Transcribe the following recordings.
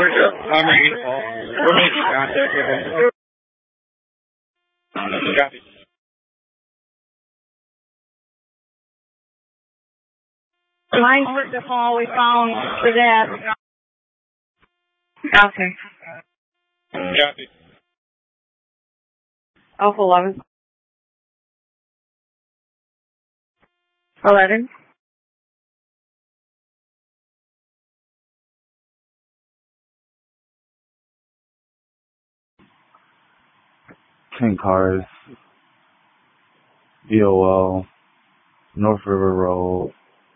I'm ready to call. We're making contact with him. Copy. Line for the call we found for that. Okay. Copy. Alpha 11. 11. Ten cars, BOL, North River Road,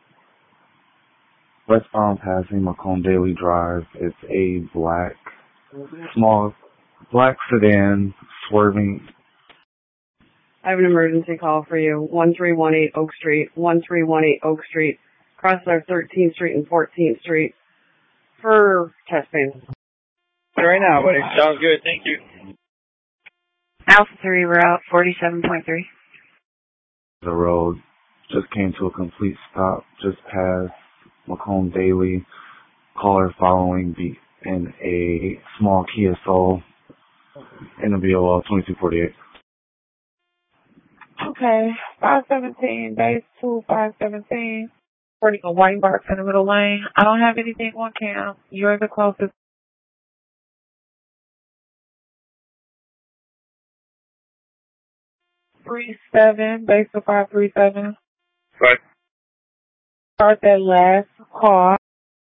westbound passing Macomb Daily Drive. It's a small black sedan swerving. I have an emergency call for you. 1318 Oak Street. 1318 Oak Street. Cross our 13th Street and 14th Street for testing. Right now, buddy. Sounds good. Thank you. Alpha 3, we're out 47.3. The road just came to a complete stop just past Macomb Daily. Caller following in a small Kia Soul in the BOL 2248. Okay, 517, base 2, 517. Pretty a white box in the middle lane. I don't have anything on cam. You're the closest. 37, base 2, 537. Right. Start that last call.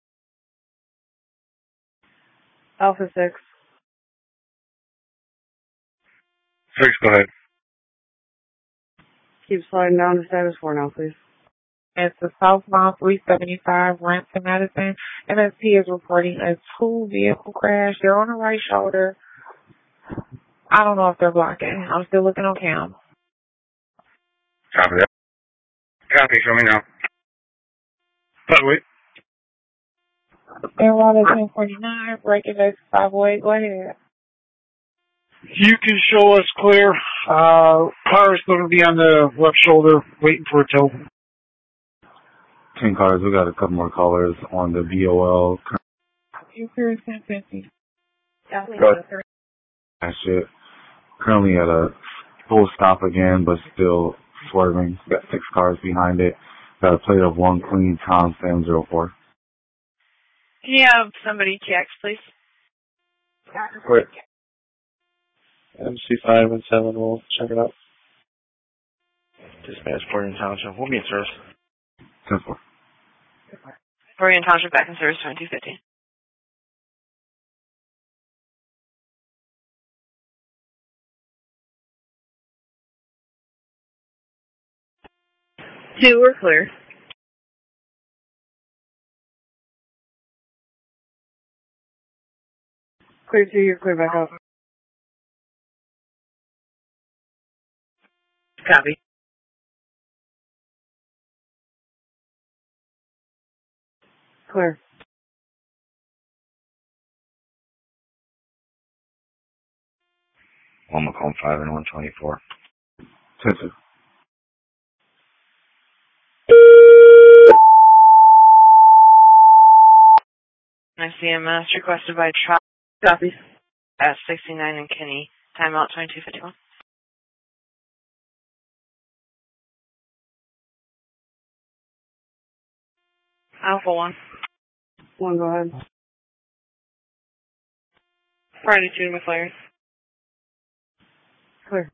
Alpha 6. 6, go ahead. Keep sliding down to status 4 now, please. It's the southbound 375 Ransom Madison. MSP is reporting a 2-vehicle crash. They're on the right shoulder. I don't know if they're blocking. I'm still looking on cam. Copy that. Copy, show me now. Wait. They're on at 1049, breaking exit 508. Go ahead. You can show us clear. Car is going to be on the left shoulder, waiting for a tow. 10 cars, we got a couple more callers on the BOL. You clear 1050. Go ahead. That shit. Currently at a full stop again, but still swerving. Got 6 cars behind it. Got a plate of 1 clean Tom Sam 04. Can you have somebody check, please? Quick. MC5 and 7, we'll check it out. Dispatch, Florian Township. We'll be in service. 10-4. Florian Township back in service 2250. Two, we're clear. Clear 2, you're clear back up. Copy. Clear. One Macomb 5 and 124. 10-2. ICMS requested by Trop. Copies. At 69 and Kenny. Timeout 2251. Alpha 1. 1, go ahead. Friday 2 McLaren. Clear.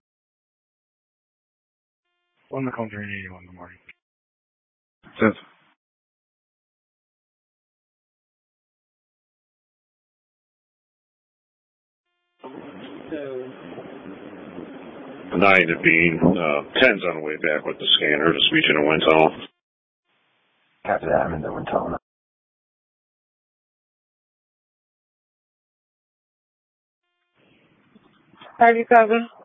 1 Macomb 381 in the morning. 10-2. Nine to Bean. 10's on the way back with the scanner, just reaching a wind tunnel. After that, I'm in the wind tunnel. 37.